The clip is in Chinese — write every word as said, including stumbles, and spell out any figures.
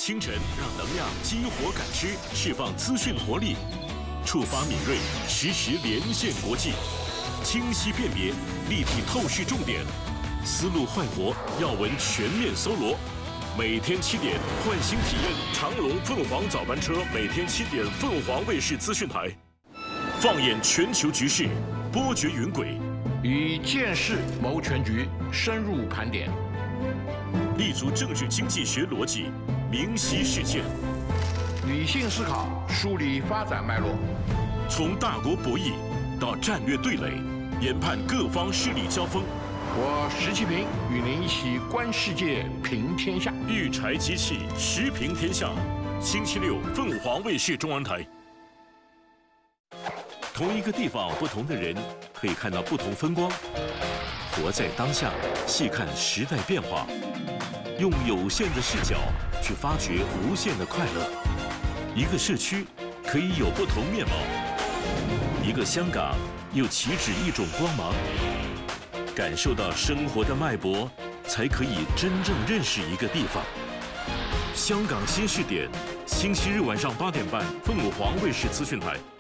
清晨让能量激活感知，释放资讯活力，触发敏锐，实时连线国际，清晰辨别，立体透视重点，思路焕活，要闻全面搜罗。每天七点，唤醒体验长龙凤凰早班车，每天七点，凤凰卫视资讯台，放眼全球局势，波谲云轨， 以见识谋全局，深入盘点， 立足政治经济学逻辑，明晰事件， 理性思考，梳理发展脉络， 从大国博弈到战略对垒，研判各方势力交锋。 我石其平与您一起观世界，评天下。 育才机器，时评天下。星期六，凤凰卫视中央台。同一个地方，不同的人，可以看到不同风光。活在当下，细看时代变化，用有限的视角去发掘无限的快乐。一个社区可以有不同面貌，一个香港又岂止一种光芒。感受到生活的脉搏，才可以真正认识一个地方。香港新视点，星期日晚上八点半，凤凰卫视资讯台。